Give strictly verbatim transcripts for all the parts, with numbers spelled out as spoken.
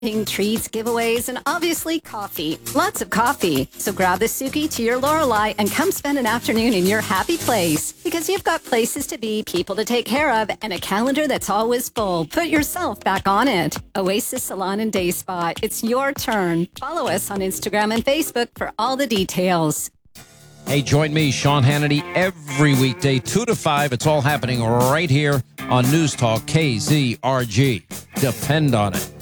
Treats, giveaways, and obviously coffee. Lots of coffee. So grab the Suki to your Lorelei and come spend an afternoon in your happy place. Because you've got places to be, people to take care of, and a calendar that's always full. Put yourself back on it. Oasis Salon and Day Spa. It's your turn. Follow us on Instagram and Facebook for all the details. Hey, join me, Sean Hannity, every weekday, two to five. It's all happening right here on News Talk K Z R G. Depend on it.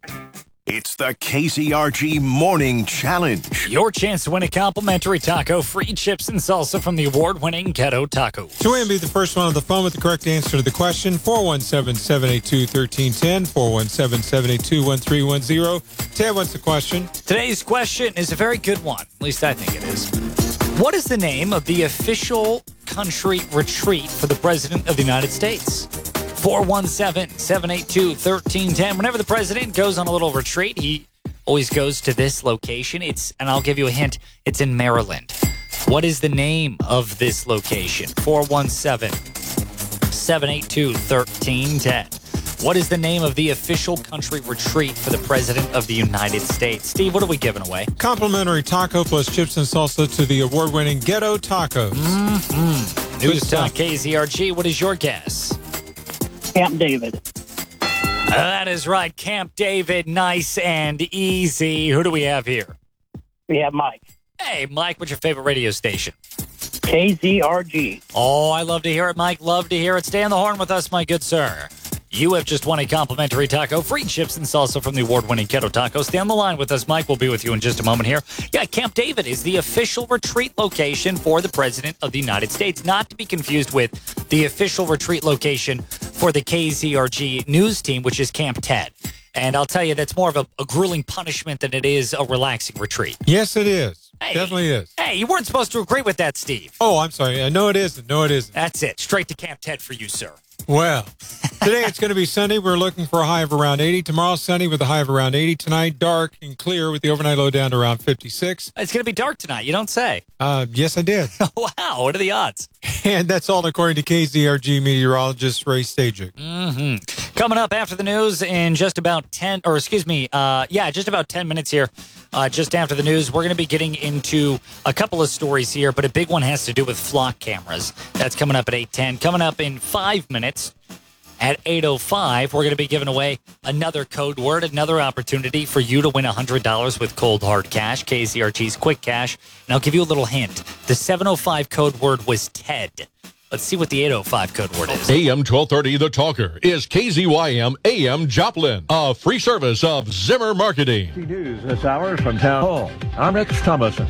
It's the K Z R G Morning Challenge. Your chance to win a complimentary taco, free chips and salsa from the award-winning Ghetto Tacos. To win, be the first one on the phone with the correct answer to the question. four one seven, seven eight two, one three one zero. four one seven, seven eight two, one three one zero. Ted, what's the question? Today's question is a very good one. At least I think it is. What is the name of the official country retreat for the President of the United States? four one seven, seven eight two, one three one zero. Whenever the president goes on a little retreat, he always goes to this location. It's, and I'll give you a hint, it's in Maryland. What is the name of this location? four one seven, seven eight two, one three one zero. What is the name of the official country retreat for the President of the United States? Steve, what are we giving away? Complimentary taco plus chips and salsa to the award-winning Ghetto Tacos. Mm-hmm. News Talk K Z R G, what is your guess? Camp David. Uh, that is right. Camp David. Nice and easy. Who do we have here? We have Mike. Hey, Mike, what's your favorite radio station? K Z R G. Oh, I love to hear it, Mike. Love to hear it. Stay on the horn with us, my good sir. You have just won a complimentary taco, free chips and salsa from the award-winning Ghetto Tacos. Stay on the line with us, Mike. We'll be with you in just a moment here. Yeah, Camp David is the official retreat location for the President of the United States. Not to be confused with the official retreat location for the K Z R G news team, which is Camp Ted. And I'll tell you, that's more of a, a grueling punishment than it is a relaxing retreat. Yes, it is. Hey, Definitely is. Hey, you weren't supposed to agree with that, Steve. Oh, I'm sorry. Uh, no, it isn't. No, it isn't. That's it. Straight to Camp Ted for you, sir. Well, today it's going to be sunny. We're looking for a high of around eighty. Tomorrow, sunny with a high of around eighty. Tonight, dark and clear with the overnight low down to around fifty-six. It's going to be dark tonight. You don't say. Uh, yes, I did. Wow. What are the odds? And that's all according to K Z R G meteorologist Ray Stajic. Mm-hmm. Coming up after the news in just about ten, or excuse me, uh, yeah, just about ten minutes here. Uh, just after the news, we're going to be getting into a couple of stories here, but a big one has to do with flock cameras. That's coming up at eight ten. Coming up in five minutes at eight oh five, we're going to be giving away another code word, another opportunity for you to win one hundred dollars with cold hard cash, K Z R G's Quick Cash. And I'll give you a little hint. The seven oh five code word was TED. Let's see what the eight oh five code word is. A M twelve thirty, The Talker, is K Z Y M A M Joplin, a free service of Zimmer Marketing. News this hour from Town Hall. I'm Rich Thomason.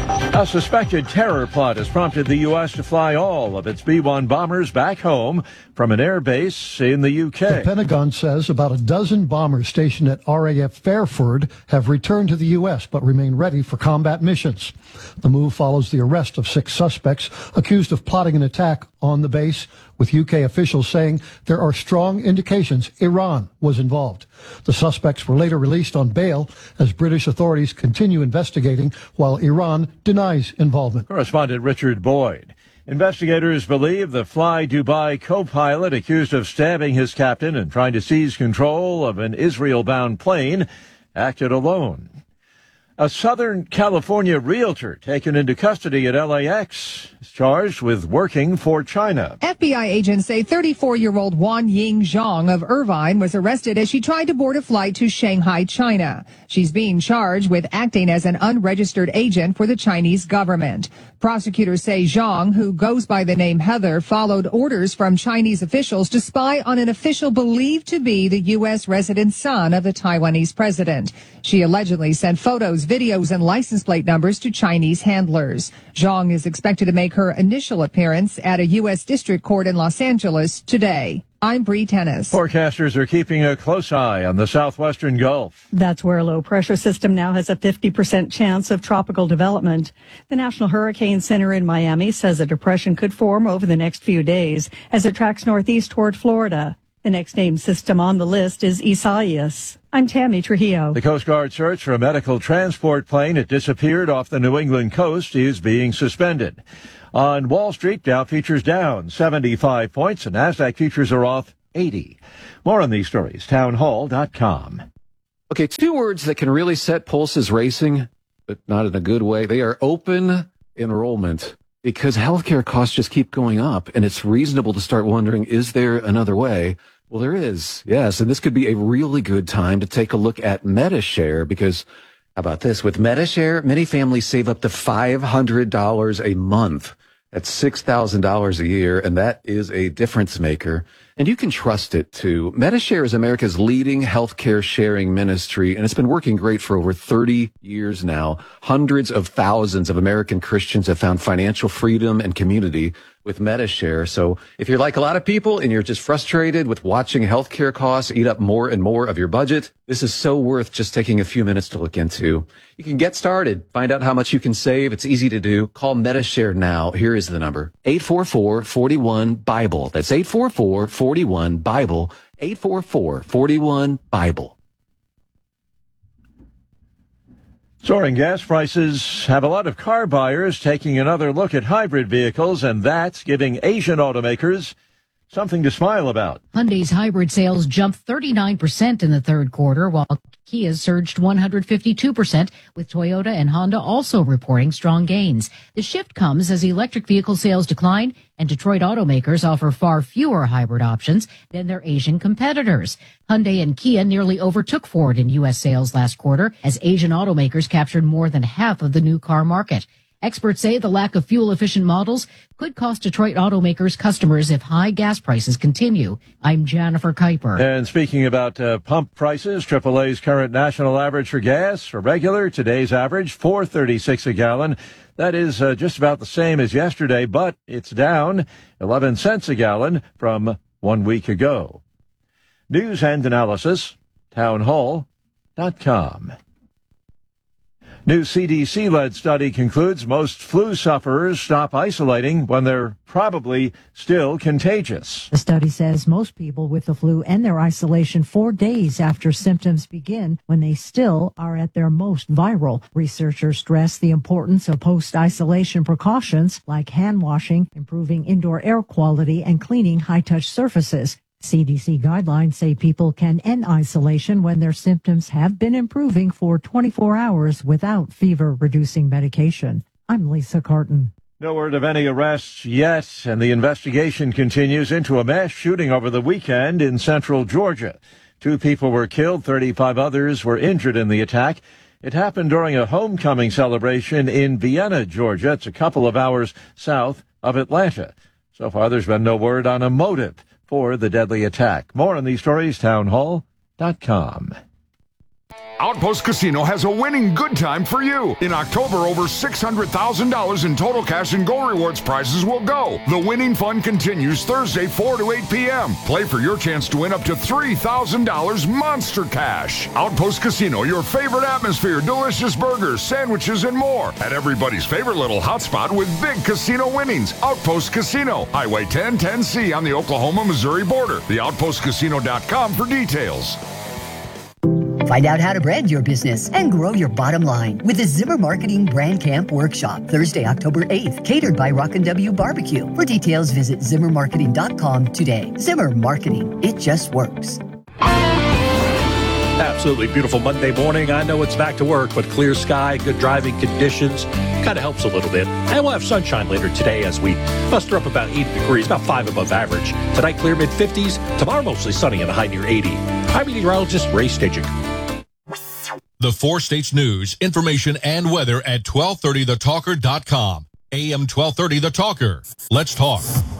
A suspected terror plot has prompted the U S to fly all of its B one bombers back home from an air base in the U K. The Pentagon says about a dozen bombers stationed at R A F Fairford have returned to the U S but remain ready for combat missions. The move follows the arrest of six suspects accused of plotting an attack on the base, with U K officials saying there are strong indications Iran was involved. The suspects were later released on bail as British authorities continue investigating while Iran denies involvement. Correspondent Richard Boyd. Investigators believe the Fly Dubai co-pilot accused of stabbing his captain and trying to seize control of an Israel-bound plane acted alone. A Southern California realtor taken into custody at L A X is charged with working for China. F B I agents say thirty-four-year-old Wan Ying Zhang of Irvine was arrested as she tried to board a flight to Shanghai, China. She's being charged with acting as an unregistered agent for the Chinese government. Prosecutors say Zhang, who goes by the name Heather, followed orders from Chinese officials to spy on an official believed to be the U S resident son of the Taiwanese president. She allegedly sent photos, videos, and license plate numbers to Chinese handlers. Zhang is expected to make her initial appearance at a U S district court in Los Angeles today. I'm Bree Tennis. Forecasters are keeping a close eye on the southwestern Gulf. That's where a low-pressure system now has a fifty percent chance of tropical development. The National Hurricane Center in Miami says a depression could form over the next few days as it tracks northeast toward Florida. The next named system on the list is Isaias. I'm Tammy Trujillo. The Coast Guard search for a medical transport plane that disappeared off the New England coast is being suspended. On Wall Street, Dow futures down seventy-five points and NASDAQ futures are off eighty. More on these stories, townhall dot com. Okay, two words that can really set pulses racing, but not in a good way. They are open enrollment, because healthcare costs just keep going up, and it's reasonable to start wondering, is there another way? Well, there is, yes, and this could be a really good time to take a look at MediShare, because how about this? With MediShare, many families save up to five hundred dollars a month. That's six thousand dollars a year, and that is a difference maker. And you can trust it, too. MediShare is America's leading healthcare sharing ministry, and it's been working great for over thirty years now. Hundreds of thousands of American Christians have found financial freedom and community with MediShare. So if you're like a lot of people and you're just frustrated with watching healthcare costs eat up more and more of your budget, this is so worth just taking a few minutes to look into. You can get started, find out how much you can save. It's easy to do. Call MediShare now. Here is the number, eight four four, four one, BIBLE. That's eight four four, four one, BIBLE, eight four four, four one, BIBLE. Soaring gas prices have a lot of car buyers taking another look at hybrid vehicles, and that's giving Asian automakers something to smile about. Hyundai's hybrid sales jumped thirty-nine percent in the third quarter, while Kia surged one hundred fifty-two percent, with Toyota and Honda also reporting strong gains. The shift comes as electric vehicle sales decline, and Detroit automakers offer far fewer hybrid options than their Asian competitors. Hyundai and Kia nearly overtook Ford in U S sales last quarter, as Asian automakers captured more than half of the new car market. Experts say the lack of fuel-efficient models could cost Detroit automakers customers if high gas prices continue. I'm Jennifer Kuiper. And speaking about uh, pump prices, triple A's current national average for gas, for regular, today's average, four thirty-six a gallon. That is uh, just about the same as yesterday, but it's down eleven cents a gallon from one week ago. News and analysis, townhall dot com. New C D C-led study concludes most flu sufferers stop isolating when they're probably still contagious. The study says most people with the flu end their isolation four days after symptoms begin, when they still are at their most viral. Researchers stress the importance of post-isolation precautions like hand washing, improving indoor air quality, and cleaning high-touch surfaces. C D C guidelines say people can end isolation when their symptoms have been improving for twenty-four hours without fever-reducing medication. I'm Lisa Carton. No word of any arrests yet, and the investigation continues into a mass shooting over the weekend in central Georgia. Two people were killed, thirty-five others were injured in the attack. It happened during a homecoming celebration in Vienna, Georgia. It's a couple of hours south of Atlanta. So far, there's been no word on a motive for the deadly attack. More on these stories, townhall dot com. Outpost Casino has a winning good time for you. In October, over six hundred thousand dollars in total cash and gold rewards prizes will go. The winning fun continues Thursday, four to eight p.m. Play for your chance to win up to three thousand dollars monster cash. Outpost Casino, your favorite atmosphere, delicious burgers, sandwiches, and more. At everybody's favorite little hotspot with big casino winnings. Outpost Casino, Highway ten ten C on the Oklahoma-Missouri border. the outpost casino dot com for details. Find out how to brand your business and grow your bottom line with the Zimmer Marketing Brand Camp Workshop, Thursday, October eighth, catered by Rockin' W Barbecue. For details, visit zimmer marketing dot com today. Zimmer Marketing, it just works. Absolutely beautiful Monday morning. I know it's back to work, but clear sky, good driving conditions, kind of helps a little bit. And we'll have sunshine later today as we muster up about eighty degrees, about five above average. Tonight, clear mid-fifties. Tomorrow, mostly sunny and a high near eighty. I'm meteorologist Ray Staging. The Four States News, information, and weather at twelve thirty the talker dot com. A M twelve thirty The Talker. Let's talk.